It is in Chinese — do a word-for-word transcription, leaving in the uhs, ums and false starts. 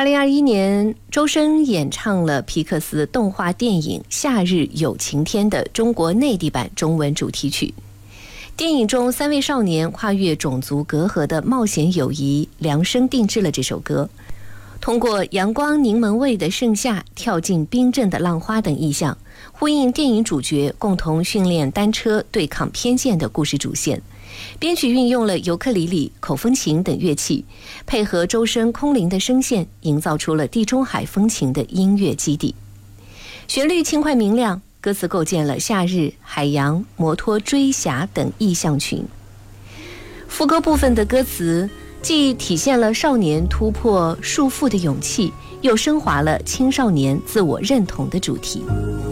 二零二一年，周深演唱了皮克斯动画电影《夏日有晴天》的中国内地版中文主题曲。电影中三位少年跨越种族隔阂的冒险友谊，量身定制了这首歌。通过阳光柠檬味的盛夏、跳进冰镇的浪花等意象，呼应电影主角共同训练单车对抗偏见的故事主线。编曲运用了尤克里里、口风琴等乐器，配合周深空灵的声线，营造出了地中海风情的音乐基底。旋律轻快明亮，歌词构建了夏日、海洋、摩托追侠等意象群。副歌部分的歌词既体现了少年突破束缚的勇气，又升华了青少年自我认同的主题。